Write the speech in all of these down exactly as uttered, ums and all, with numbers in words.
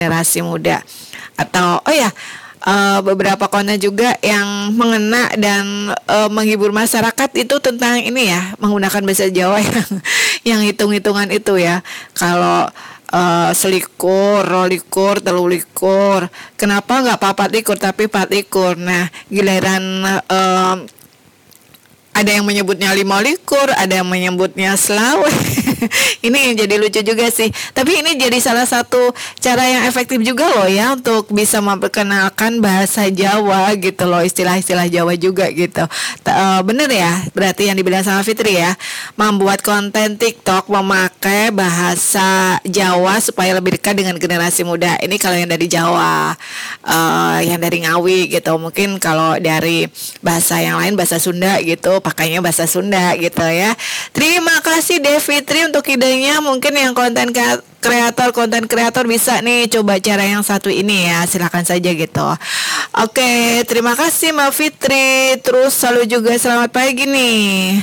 generasi muda. Atau oh ya, uh, beberapa konten juga yang mengena dan uh, menghibur masyarakat itu tentang ini ya, menggunakan bahasa Jawa yang yang hitung-hitungan itu ya. Kalau Uh, selikur, rolikur, telulikur. Kenapa nggak papat likur tapi pat likur? Nah, giliran uh, ada yang menyebutnya lima likur, ada yang menyebutnya selawe. Ini yang jadi lucu juga sih. Tapi ini jadi salah satu cara yang efektif juga loh ya untuk bisa memperkenalkan bahasa Jawa gitu loh, istilah-istilah Jawa juga gitu. Uh, bener ya, berarti yang dibilang sama Fitri ya, membuat konten TikTok memakai bahasa Jawa supaya lebih dekat dengan generasi muda. Ini kalau yang dari Jawa, uh, yang dari Ngawi gitu. Mungkin kalau dari bahasa yang lain, bahasa Sunda gitu, pakainya bahasa Sunda gitu ya. Terima kasih Dev Fitri untuk idenya. Mungkin yang konten kreator konten kreator bisa nih coba cara yang satu ini ya, silakan saja gitu. Oke, terima kasih Mbak Fitri. Terus selalu juga selamat pagi nih.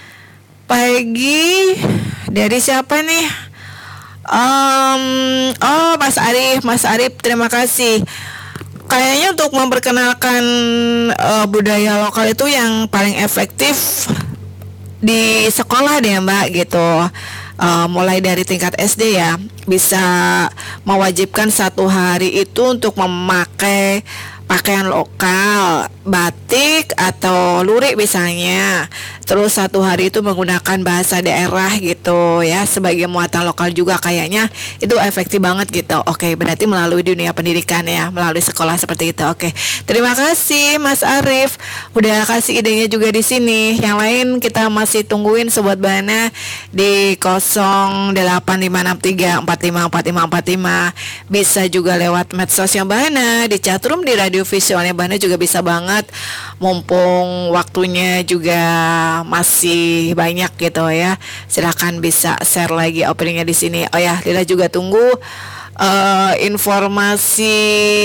Pagi dari siapa nih? Um, oh Mas Arif, Mas Arif terima kasih. Kayaknya untuk memperkenalkan uh, budaya lokal itu yang paling efektif di sekolah deh Mbak gitu. Uh, mulai dari tingkat S D ya, bisa mewajibkan satu hari itu untuk memakai pakaian lokal, batik atau lurik misalnya. Terus satu hari itu menggunakan bahasa daerah gitu ya, sebagai muatan lokal juga. Kayaknya itu efektif banget gitu. Oke, berarti melalui dunia pendidikan ya, melalui sekolah seperti itu. Oke, terima kasih Mas Arif udah kasih idenya juga di sini. Yang lain kita masih tungguin Sobat Bana di nol delapan lima enam tiga empat lima empat lima empat lima. Bisa juga lewat medsosnya Bana, di chatroom di radio visualnya Bana juga bisa banget. Mumpung waktunya juga masih banyak gitu ya, silakan bisa share lagi openingnya di sini. Oh ya, Lila juga tunggu uh, informasi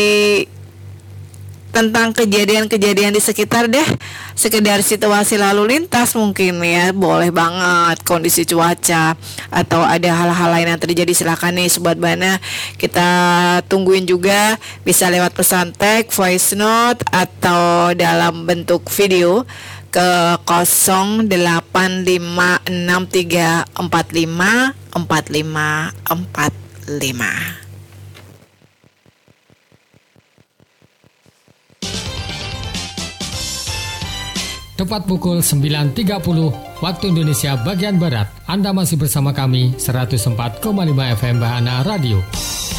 tentang kejadian-kejadian di sekitar deh, sekedar situasi lalu lintas mungkin ya, boleh banget, kondisi cuaca atau ada hal-hal lain yang terjadi. Silakan nih Sobat Bana, kita tungguin juga, bisa lewat pesan teks, voice note atau dalam bentuk video ke nol delapan lima enam tiga empat lima empat lima empat lima. Tepat pukul sembilan tiga puluh waktu Indonesia bagian Barat. Anda masih bersama kami seratus empat koma lima F M Bahana Radio.